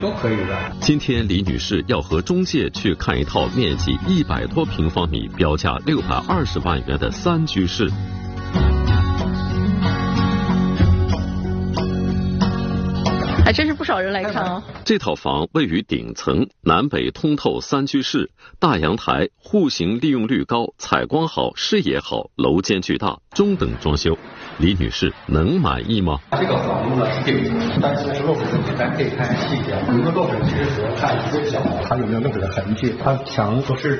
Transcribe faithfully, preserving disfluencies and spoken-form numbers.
都可以的。 今天李女士要和中介去看一套面积一百多平方米、标价六百二十万元的三居室。 还真是不少人来看啊！ 这套房位于顶层，南北通透三居室，大阳台，户型利用率高，采光好，视野好，楼间巨大，中等装修。李女士能满意吗？ 这个房子呢是顶层，但是是漏水问题，咱可以看细节。有一个漏水其实主要看一个角，它有没有漏水的痕迹，它墙都是